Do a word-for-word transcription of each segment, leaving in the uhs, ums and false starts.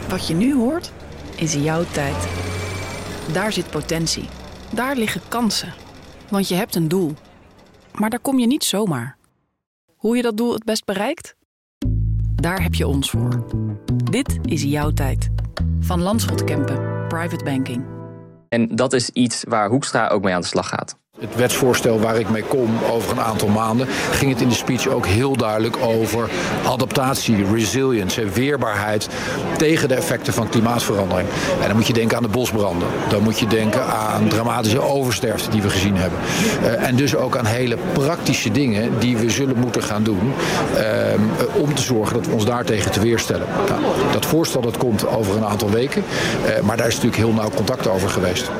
Wat je nu hoort, is jouw tijd. Daar zit potentie. Daar liggen kansen. Want je hebt een doel. Maar daar kom je niet zomaar. Hoe je dat doel het best bereikt? Daar heb je ons voor. Dit is jouw tijd. Van Landschot Kempen, Private Banking. En dat is iets waar Hoekstra ook mee aan de slag gaat. Het wetsvoorstel waar ik mee kom over een aantal maanden, ging het in de speech ook heel duidelijk over adaptatie, resilience, weerbaarheid tegen de effecten van klimaatverandering. En dan moet je denken aan de bosbranden. Dan moet je denken aan dramatische oversterfte die we gezien hebben. Uh, en dus ook aan hele praktische dingen die we zullen moeten gaan doen uh, om te zorgen dat we ons daartegen te weerstellen. Nou, dat voorstel dat komt over een aantal weken, uh, maar daar is natuurlijk heel nauw contact over geweest.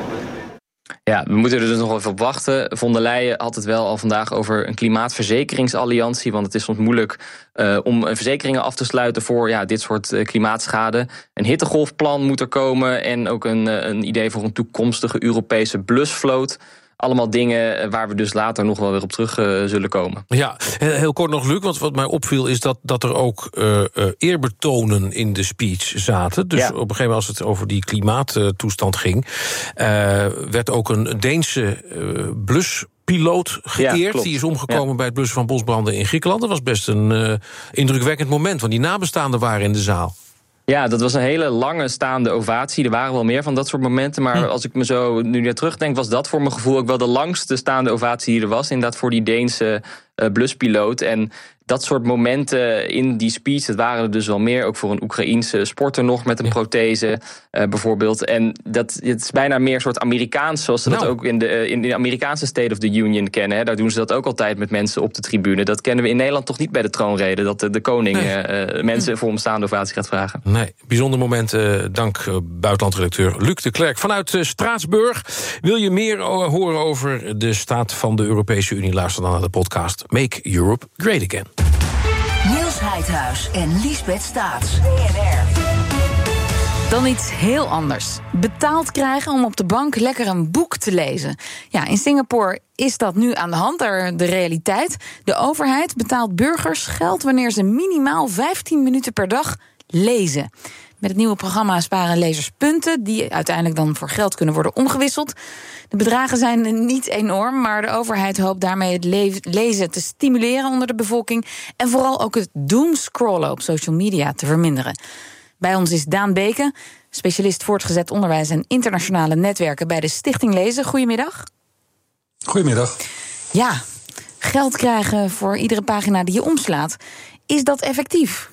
Ja, we moeten er dus nog wel even op wachten. Von der Leyen had het wel al vandaag over een klimaatverzekeringsalliantie. Want het is soms moeilijk uh, om verzekeringen af te sluiten voor ja, dit soort uh, klimaatschade. Een hittegolfplan moet er komen. En ook een, een idee voor een toekomstige Europese blusvloot. Allemaal dingen waar we dus later nog wel weer op terug uh, zullen komen. Ja, heel kort nog, Luc, want wat mij opviel is dat, dat er ook uh, uh, eerbetonen in de speech zaten. Dus ja. Op een gegeven moment, als het over die klimaattoestand ging, uh, werd ook een Deense uh, bluspiloot geëerd. Ja, die is omgekomen ja. bij het blussen van bosbranden in Griekenland. Dat was best een uh, indrukwekkend moment, want die nabestaanden waren in de zaal. Ja, dat was een hele lange staande ovatie. Er waren wel meer van dat soort momenten. Maar hm. als ik me zo nu naar terugdenk, was dat voor mijn gevoel ook wel de langste staande ovatie die er was. Inderdaad voor die Deense uh, bluspiloot. En dat soort momenten in die speech, dat waren er dus wel meer. Ook voor een Oekraïense sporter nog met een ja. prothese uh, bijvoorbeeld. En dat, het is bijna meer een soort Amerikaans, zoals ze nou. dat ook in de, in de Amerikaanse State of the Union kennen. Hè. Daar doen ze dat ook altijd met mensen op de tribune. Dat kennen we in Nederland toch niet bij de troonrede. Dat de, de koning nee. uh, mensen voor een staande ovatie gaat vragen. Nee, bijzonder moment. Uh, dank uh, buitenlandredacteur Luc de Klerk. Vanuit uh, Straatsburg. Wil je meer uh, horen over de staat van de Europese Unie? Luister dan naar de podcast Make Europe Great Again. Niels Heidhuis en Liesbeth Staats. B N R. Dan iets heel anders. Betaald krijgen om op de bank lekker een boek te lezen. Ja, in Singapore is dat nu aan de hand, daar de realiteit. De overheid betaalt burgers geld wanneer ze minimaal vijftien minuten per dag lezen. Met het nieuwe programma sparen lezers punten, die uiteindelijk dan voor geld kunnen worden omgewisseld. De bedragen zijn niet enorm, maar de overheid hoopt daarmee het le- lezen te stimuleren onder de bevolking. En vooral ook het doomscrollen op social media te verminderen. Bij ons is Daan Beke, specialist voortgezet onderwijs en internationale netwerken bij de Stichting Lezen. Goedemiddag. Goedemiddag. Ja, geld krijgen voor iedere pagina die je omslaat. Is dat effectief?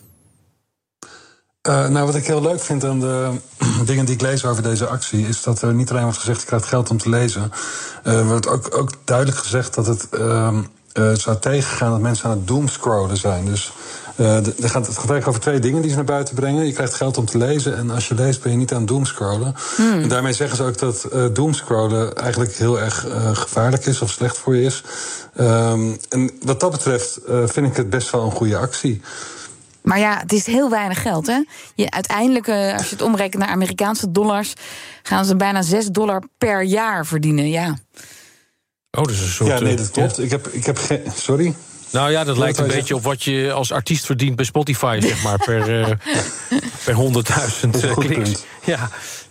Uh, nou, wat ik heel leuk vind aan de dingen die ik lees over deze actie, is dat er niet alleen wordt gezegd, je krijgt geld om te lezen. Er uh, wordt ook, ook duidelijk gezegd dat het uh, uh, zou tegengaan dat mensen aan het doomscrollen zijn. Dus uh, de, de gaat, het gaat eigenlijk over twee dingen die ze naar buiten brengen. Je krijgt geld om te lezen en als je leest ben je niet aan het doomscrollen. Mm. En daarmee zeggen ze ook dat uh, doomscrollen eigenlijk heel erg uh, gevaarlijk is of slecht voor je is. Um, en wat dat betreft uh, vind ik het best wel een goede actie. Maar ja, het is heel weinig geld, hè? Je, uiteindelijk, als je het omrekent naar Amerikaanse dollars, gaan ze bijna zes dollar per jaar verdienen, ja. Oh, dus een soort... Ja, nee, dat klopt. Ja. Ik heb, ik heb geen... Sorry? Nou ja, dat Wat lijkt een beetje op wat je als artiest verdient bij Spotify, zeg maar, per, uh, per honderdduizend uh, kliks. Ja.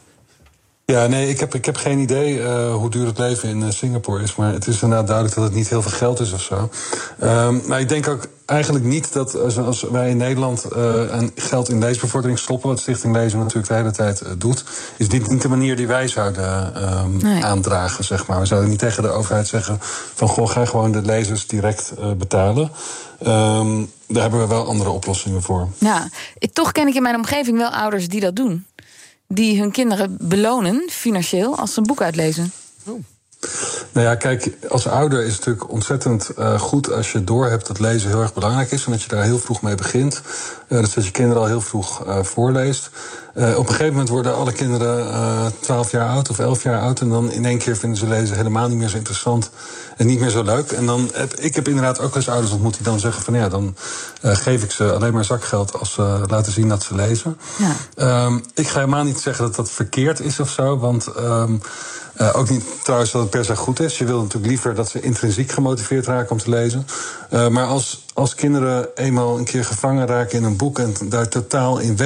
Ja, nee, ik heb, ik heb geen idee uh, hoe duur het leven in uh, Singapore is. Maar het is inderdaad duidelijk dat het niet heel veel geld is of zo. Um, maar ik denk ook eigenlijk niet dat als, als wij in Nederland uh, geld in leesbevordering stoppen, wat Stichting Lezen natuurlijk de hele tijd uh, doet, is dit niet de manier die wij zouden um, nee. aandragen, zeg maar. We zouden niet tegen de overheid zeggen van, goh, ga gewoon de lezers direct uh, betalen. Um, daar hebben we wel andere oplossingen voor. Ja, toch ken ik in mijn omgeving wel ouders die dat doen. Die hun kinderen belonen, financieel, als ze een boek uitlezen. Oh. Nou ja, kijk, als ouder is het natuurlijk ontzettend uh, goed als je doorhebt dat lezen heel erg belangrijk is en dat je daar heel vroeg mee begint. Uh, dus dat je kinderen al heel vroeg uh, voorleest. Uh, op een gegeven moment worden alle kinderen twaalf uh, jaar oud of elf jaar oud en dan in één keer vinden ze lezen helemaal niet meer zo interessant en niet meer zo leuk. En dan heb ik heb inderdaad ook eens ouders ontmoet die dan zeggen van ja, dan uh, geef ik ze alleen maar zakgeld als ze laten zien dat ze lezen. Ja. Um, ik ga helemaal niet zeggen dat dat verkeerd is of zo, want um, Uh, ook niet trouwens dat het per se goed is. Je wil natuurlijk liever dat ze intrinsiek gemotiveerd raken om te lezen. Uh, maar als, als kinderen eenmaal een keer gevangen raken in een boek en daar totaal in